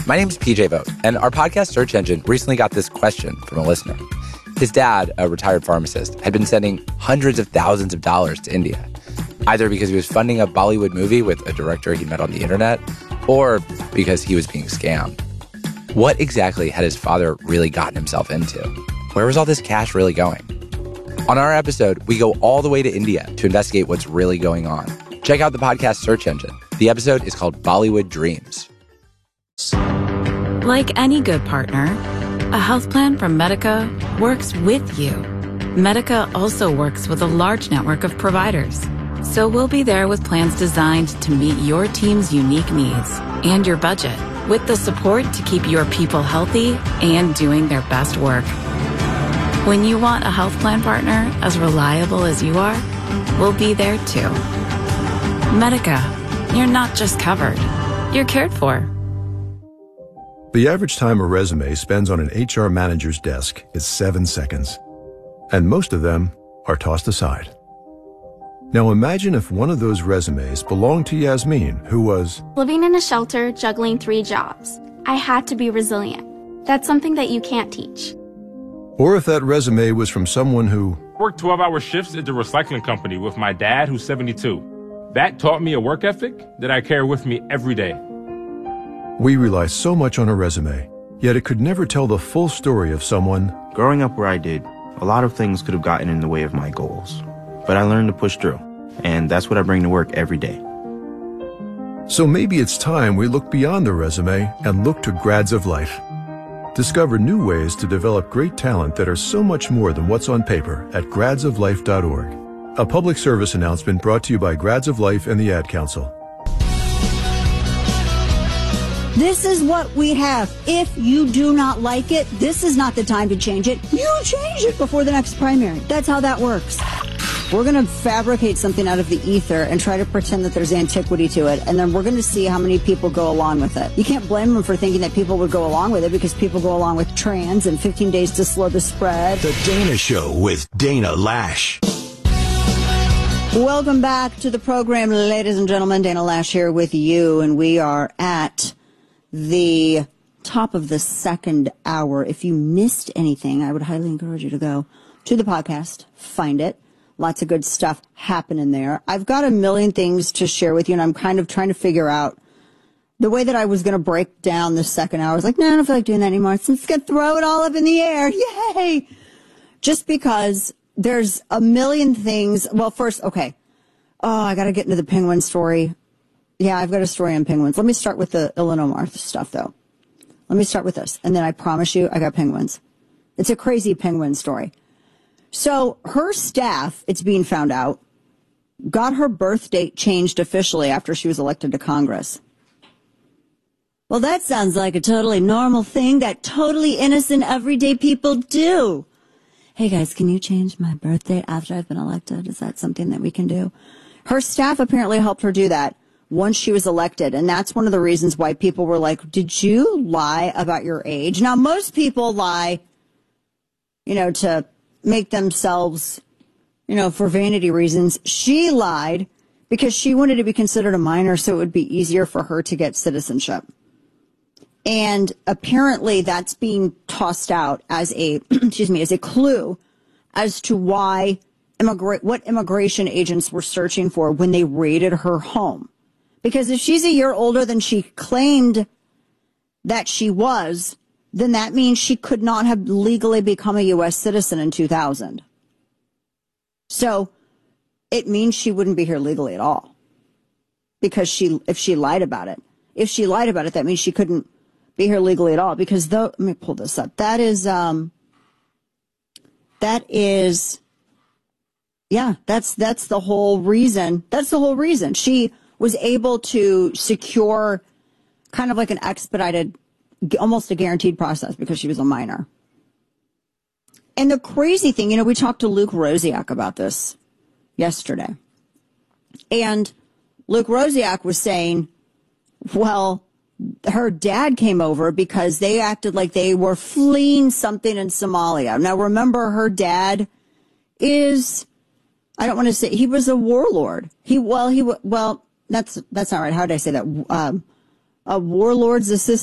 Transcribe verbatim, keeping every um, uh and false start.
My name's P J Vogt, and our podcast search engine recently got this question from a listener. His dad, a retired pharmacist, had been sending hundreds of thousands of dollars to India, either because he was funding a Bollywood movie with a director he met on the internet, or because he was being scammed. What exactly had his father really gotten himself into? Where was all this cash really going? On our episode, we go all the way to India to investigate what's really going on. Check out the podcast search engine. The episode is called Bollywood Dreams. Like any good partner, a health plan from Medica works with you. Medica also works with a large network of providers. So we'll be there with plans designed to meet your team's unique needs and your budget, with the support to keep your people healthy and doing their best work. When you want a health plan partner as reliable as you are, we'll be there too. Medica, you're not just covered, you're cared for. The average time a resume spends on an H R manager's desk is seven seconds, and most of them are tossed aside. Now imagine if one of those resumes belonged to Yasmin, who was living in a shelter, juggling three jobs. I had to be resilient. That's something that you can't teach. Or if that resume was from someone who worked twelve-hour shifts at the recycling company with my dad, who's seventy-two. That taught me a work ethic that I carry with me every day. We rely so much on a resume, yet it could never tell the full story of someone. Growing up where I did, a lot of things could have gotten in the way of my goals. But I learned to push through, and that's what I bring to work every day. So maybe it's time we look beyond the resume and look to Grads of Life. Discover new ways to develop great talent that are so much more than what's on paper at grads of life dot org. A public service announcement brought to you by Grads of Life and the Ad Council. This is what we have. If you do not like it, this is not the time to change it. You change it before the next primary. That's how that works. We're going to fabricate something out of the ether and try to pretend that there's antiquity to it, and then we're going to see how many people go along with it. You can't blame them for thinking that people would go along with it, because people go along with trans and fifteen days to slow the spread. The Dana Show with Dana Lash. Welcome back to the program, ladies and gentlemen. Dana Lash here with you, and we are at the top of the second hour. If you missed anything, I would highly encourage you to go to the podcast, find it. Lots of good stuff happening there. I've got a million things to share with you, and I'm kind of trying to figure out the way that I was going to break down the second hour. I was like, no, I don't feel like doing that anymore. So I'm just going to throw it all up in the air. Yay! Just because there's a million things. Well, first, okay. Oh, I got to get into the penguin story. Yeah, I've got a story on penguins. Let me start with the Ilhan Omar stuff, though. Let me start with this, and then I promise you I got penguins. It's a crazy penguin story. So her staff, it's being found out, got her birth date changed officially after she was elected to Congress. Well, that sounds like a totally normal thing that totally innocent, everyday people do. Hey, guys, can you change my birth date after I've been elected? Is that something that we can do? Her staff apparently helped her do that once she was elected, and that's one of the reasons why people were like, did you lie about your age? Now, most people lie, you know, to make themselves, you know, for vanity reasons. She lied because she wanted to be considered a minor so it would be easier for her to get citizenship. And apparently that's being tossed out as a, excuse me, as a clue as to why immigrant, what immigration agents were searching for when they raided her home. Because if she's a year older than she claimed that she was, then that means she could not have legally become a U S citizen in two thousand. So it means she wouldn't be here legally at all, because she, if she lied about it, if she lied about it, that means she couldn't be here legally at all. Because though, let me pull this up. That is, um, that is, yeah, that's, that's the whole reason. That's the whole reason she was able to secure kind of like an expedited, almost a guaranteed process, because she was a minor. And the crazy thing, you know, we talked to Luke Rosiak about this yesterday. And Luke Rosiak was saying, well, her dad came over because they acted like they were fleeing something in Somalia. Now, remember, her dad is, I don't want to say, he was a warlord. He, well, he, well, that's, that's not right. How did I say that? Um, a warlord's assistant.